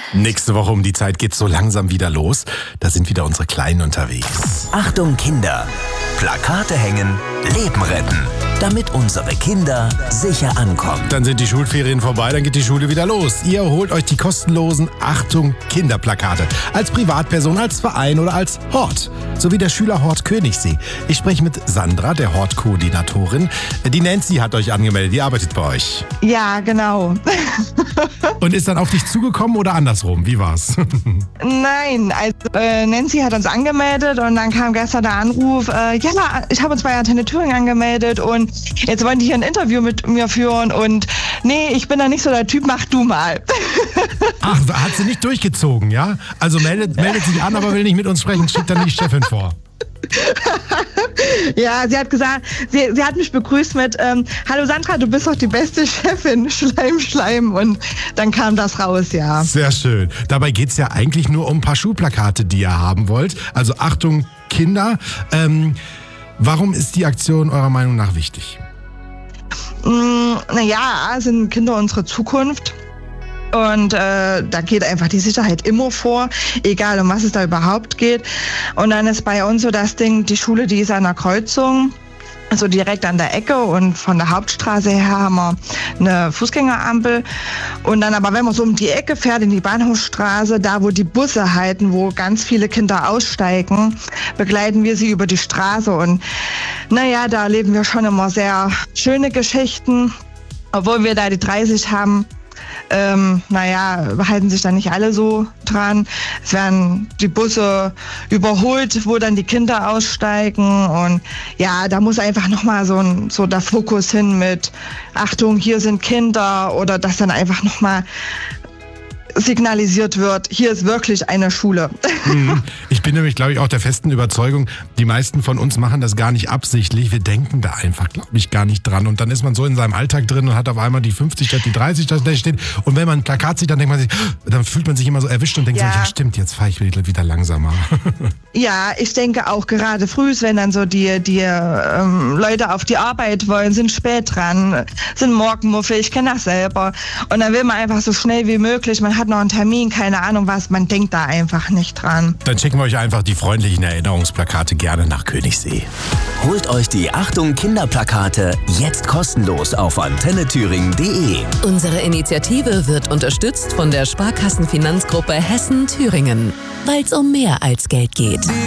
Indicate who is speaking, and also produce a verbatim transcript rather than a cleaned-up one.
Speaker 1: Nächste Woche um die Zeit geht's so langsam wieder los. Da sind wieder unsere Kleinen unterwegs.
Speaker 2: Achtung Kinder! Plakate hängen, Leben retten, damit unsere Kinder sicher ankommen.
Speaker 1: Dann sind die Schulferien vorbei, dann geht die Schule wieder los. Ihr holt euch die kostenlosen Achtung Kinderplakate. Als Privatperson, als Verein oder als Hort. So wie der Schülerhort Königssee. Ich spreche mit Sandra, der Hortkoordinatorin. Die Nancy hat euch angemeldet, die arbeitet bei euch.
Speaker 3: Ja, genau.
Speaker 1: Und ist dann auf dich zugekommen oder andersrum? Wie war's?
Speaker 3: Nein, also äh, Nancy hat uns angemeldet und dann kam gestern der Anruf, äh, ja, ich habe uns bei Antenne Thüringen angemeldet und jetzt wollen die hier ein Interview mit mir führen und nee, ich bin da nicht so der Typ, mach du mal.
Speaker 1: Ach, hat sie nicht durchgezogen, ja? Also meldet, meldet sich an, aber will nicht mit uns sprechen, schickt dann die Chefin vor.
Speaker 3: Ja, sie hat gesagt, sie, sie hat mich begrüßt mit ähm, hallo Sandra, du bist doch die beste Chefin, Schleim, Schleim und dann kam das raus, ja.
Speaker 1: Sehr schön. Dabei geht's ja eigentlich nur um ein paar Schulplakate, die ihr haben wollt. Also Achtung Kinder, ähm, warum ist die Aktion eurer Meinung nach wichtig?
Speaker 3: Mm, naja, sind Kinder unsere Zukunft. Und äh, da geht einfach die Sicherheit immer vor, egal um was es da überhaupt geht. Und dann ist bei uns so das Ding, die Schule, die ist an der Kreuzung, also direkt an der Ecke und von der Hauptstraße her haben wir eine Fußgängerampel. Und dann aber, wenn man so um die Ecke fährt, in die Bahnhofsstraße, da wo die Busse halten, wo ganz viele Kinder aussteigen, begleiten wir sie über die Straße. Und naja, da erleben wir schon immer sehr schöne Geschichten, obwohl wir da die dreißig haben. Ähm, naja, halten sich da nicht alle so dran. Es werden die Busse überholt, wo dann die Kinder aussteigen und ja, da muss einfach nochmal so, ein, so der Fokus hin mit Achtung, hier sind Kinder oder dass dann einfach nochmal signalisiert wird, hier ist wirklich eine Schule.
Speaker 1: Ich bin nämlich, glaube ich, auch der festen Überzeugung, die meisten von uns machen das gar nicht absichtlich. Wir denken da einfach, glaube ich, gar nicht dran. Und dann ist man so in seinem Alltag drin und hat auf einmal die fünfzig statt die dreißig, da steht. Und wenn man ein Plakat sieht, dann denkt man sich, dann fühlt man sich immer so erwischt und denkt
Speaker 3: ja.
Speaker 1: so, ja stimmt, jetzt fahre ich wieder langsamer.
Speaker 3: Ja, ich denke auch gerade früh, wenn dann so die, die ähm, Leute auf die Arbeit wollen, sind spät dran, sind Morgenmuffel, ich kenne das selber. Und dann will man einfach so schnell wie möglich, man hat noch einen Termin, keine Ahnung was, man denkt da einfach nicht dran.
Speaker 1: Dann schicken wir euch einfach die freundlichen Erinnerungsplakate gerne nach Königssee.
Speaker 2: Holt euch die Achtung Kinderplakate jetzt kostenlos auf antenne thüringen punkt de.
Speaker 4: Unsere Initiative wird unterstützt von der Sparkassenfinanzgruppe Hessen-Thüringen, weil es um mehr als Geld geht.